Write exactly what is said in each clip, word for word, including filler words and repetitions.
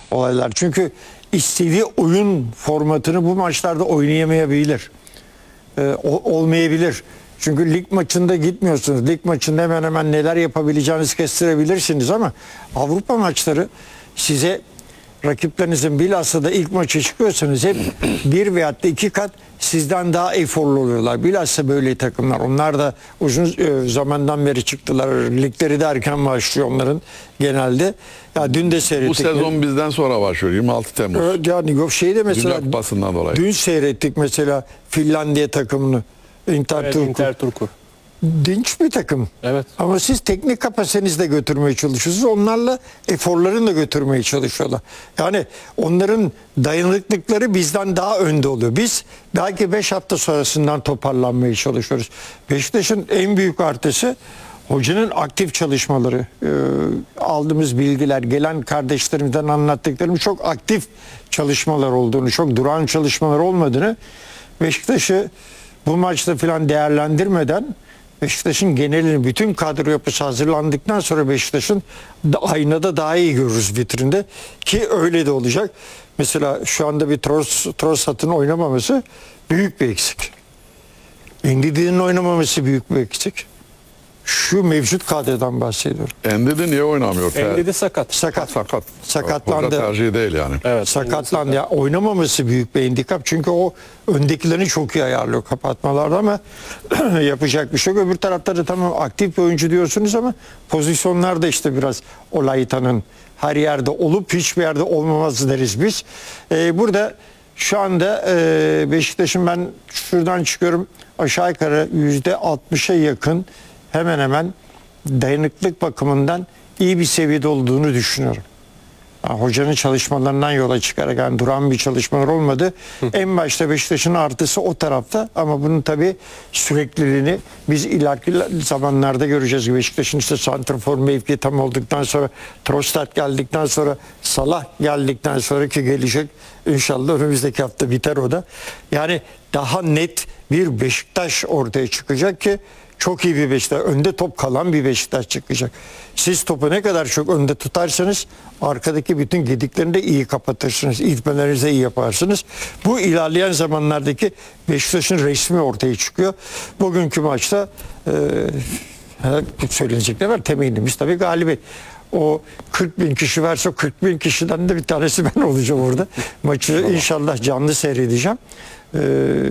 olaylar. Çünkü istediği oyun formatını bu maçlarda oynayamayabilir. Ee, o- olmayabilir. Çünkü lig maçında gitmiyorsunuz. Lig maçında hemen hemen neler yapabileceğinizi kestirebilirsiniz ama Avrupa maçları size rakiplerinizin bilhassa da ilk maça çıkıyorsanız hep bir veyahut da iki kat sizden daha eforlu oluyorlar. Bilhassa böyle takımlar. Onlar da uzun e, zamandan beri çıktılar. Ligleri de erken başlıyor onların genelde. Ya dün de Bu seyrettik. sezon bizden sonra başlıyor. yirmi altı Temmuz. Ö- Yani yok şeyde mesela Dünya Kupası'ndan dolayı. dün seyrettik mesela Finlandiya takımını. Inter Evet, Turku. Inter Turku. Dinç bir takım. Evet. Ama siz teknik kapasitenizle götürmeye çalışıyorsunuz. Onlarla eforlarını da götürmeye çalışıyorlar. Yani onların dayanıklıkları bizden daha önde oluyor. Biz belki beş hafta sonrasından toparlanmaya çalışıyoruz. Beşiktaş'ın en büyük artısı hocanın aktif çalışmaları. Ee, aldığımız bilgiler, gelen kardeşlerimizden anlattıklarım çok aktif çalışmalar olduğunu, çok duran çalışmalar olmadığını, Beşiktaş'ı bu maçta falan değerlendirmeden Beşiktaş'ın genelini, bütün kadro yapısı hazırlandıktan sonra Beşiktaş'ın da- aynada daha iyi görürüz vitrinde ki öyle de olacak. Mesela şu anda bir Tros, Trossard'ın oynamaması büyük bir eksik. Endidi'nin oynamaması büyük bir eksik. Şu mevcut kadrodan bahsediyorum. Endidi niye oynamıyor? Endidi sakat. Sakat. Sakat. Sakatlandı. Hoca tercihi değil yani. Evet. Sakatlandı. Ya, oynamaması büyük bir handikap. Çünkü o öndekilerini çok iyi ayarlıyor kapatmalarda ama yapacak bir şey yok. Öbür tarafta da tamam aktif bir oyuncu diyorsunuz ama pozisyonlarda işte biraz Olaytan'ın her yerde olup hiçbir yerde olmaması deriz biz. Ee, burada şu anda e, Beşiktaş'ın ben şuradan çıkıyorum aşağı yukarı yüzde altmışa yakın hemen hemen dayanıklık bakımından iyi bir seviyede olduğunu düşünüyorum. Yani hocanın çalışmalarından yola çıkarak yani duran bir çalışmalar olmadı. En başta Beşiktaş'ın artısı o tarafta ama bunun tabii sürekliliğini biz ileriki zamanlarda göreceğiz. Beşiktaş'ın işte santrafor mevki tam olduktan sonra Trossard geldikten sonra Salah geldikten sonra ki gelecek inşallah önümüzdeki hafta biter o da. Yani daha net bir Beşiktaş ortaya çıkacak ki çok iyi bir Beşiktaş, önde top kalan bir Beşiktaş çıkacak. Siz topu ne kadar çok önde tutarsanız arkadaki bütün gediklerini de iyi kapatırsınız. İtmelerinizi de iyi yaparsınız. Bu ilerleyen zamanlardaki Beşiktaş'ın resmi ortaya çıkıyor. Bugünkü maçta e, söylenecek ne var? Temennimiz tabii galibiyet. O kırk bin kişi varsa kırk bin kişiden de bir tanesi ben olacağım orada. Maçı inşallah canlı seyredeceğim. Eee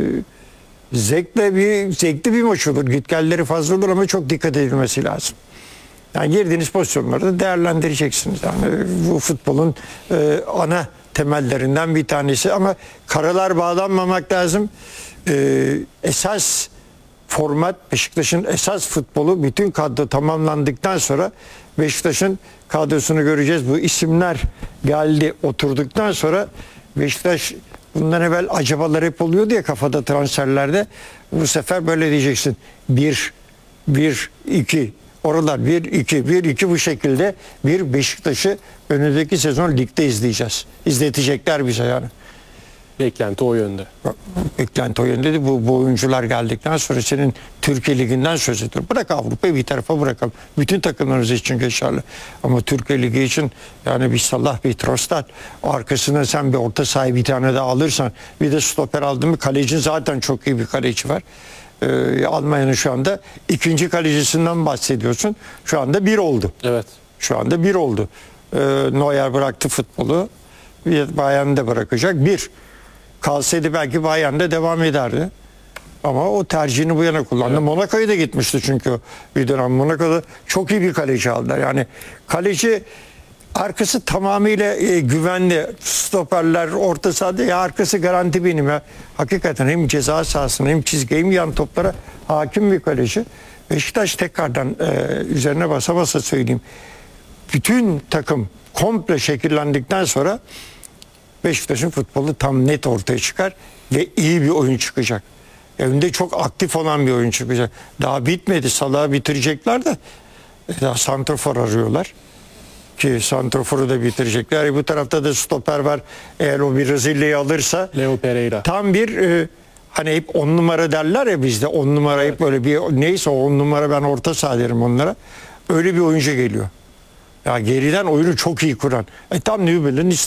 Zevkle bir, zevkli bir maç olur. Gitgelleri fazla olur ama çok dikkat edilmesi lazım. Yani girdiğiniz pozisyonları da değerlendireceksiniz. Yani bu futbolun e, ana temellerinden bir tanesi ama karalar bağlanmamak lazım. E, esas format Beşiktaş'ın esas futbolu bütün kadro tamamlandıktan sonra Beşiktaş'ın kadrosunu göreceğiz. Bu isimler geldi oturduktan sonra Beşiktaş bundan evvel acabalar hep oluyordu ya kafada transferlerde. Bu sefer böyle diyeceksin. Bir, bir, iki. Oralar bir, iki, bir, iki bu şekilde bir Beşiktaş'ı önümüzdeki sezon ligde izleyeceğiz. İzletecekler bize yani. Beklenti o yönde. Beklenti o yönde de bu, bu oyuncular geldikten sonra senin Türkiye Ligi'nden söz ediyorum. Bırak Avrupa'yı bir tarafa bırakalım. Bütün takımlarımız için geçerli. Ama Türkiye Ligi için yani bir Salah, bir Trossard arkasına sen bir orta sahibi bir tane daha alırsan bir de stoper aldın mı kalecin zaten çok iyi bir kaleci var. Ee, Almanya'nın şu anda ikinci kalecisinden bahsediyorsun. Şu anda bir oldu. Evet. Şu anda bir oldu. Ee, Neuer bıraktı futbolu. Bayern'i de bırakacak. Bir. Kalsaydı belki Bayern'de devam ederdi. Ama o tercihini bu yana kullandı. Evet. Monaco'ya da gitmişti çünkü bir dönem. Monaco'da çok iyi bir kaleci aldılar. Yani kaleci arkası tamamıyla e, güvenli. Stoperler, orta sahada ya arkası garanti benim ya. Hakikaten hem ceza sahasına hem çizgi hem yan toplara hakim bir kaleci. Beşiktaş tekrardan e, üzerine basa basa söyleyeyim. Bütün takım komple şekillendikten sonra Beşiktaş'ın futbolu tam net ortaya çıkar ve iyi bir oyun çıkacak. Önde çok aktif olan bir oyun çıkacak. Daha bitmedi. Salah'ı bitirecekler de daha santrafor arıyorlar. Ki santraforu da bitirecekler. E bu tarafta da stoper var. Eğer o bir Brezilya'yı alırsa Leo Pereira. tam bir e, hani hep on numara derler ya bizde. On numara hep böyle bir neyse o on numara ben orta saha derim onlara. Öyle bir oyuncu geliyor. Ya geriden oyunu çok iyi kuran. E tam Nübel'in